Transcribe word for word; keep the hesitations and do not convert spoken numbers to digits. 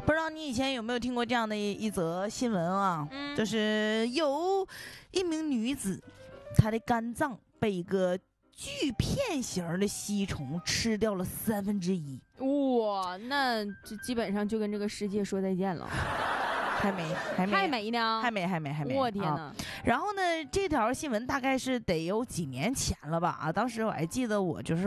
不知道你以前有没有听过这样的一一则新闻啊？ 嗯， 就是有一名女子，她的肝脏被一个锯片型的吸虫吃掉了三分之一。 哇，那这基本上就跟这个世界说再见了。 还没，还没， 还没呢， 还没，还没，还没。 我天哪！ 啊、然后呢，这条新闻大概是得有几年前了吧？啊，当时我还记得，我就是